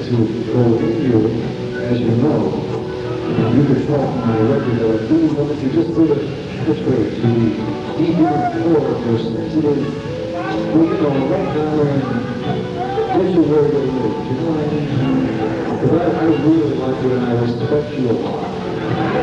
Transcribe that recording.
to go with you, as you know. You could talk on my record that I really wanted to just put a picture to the deep in the core of your sensitive, well, you know, right now, and get you where you live, you know what I mean? Because I really like you and I respect you a lot.